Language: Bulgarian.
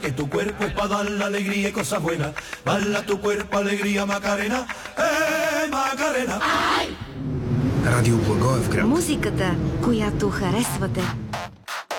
Que tu cuerpo es para dar la alegría y cosas buenas. Bala tu cuerpo, alegría, Macarena. Macarena. Радио Благоевград. Музиката, която харесвате.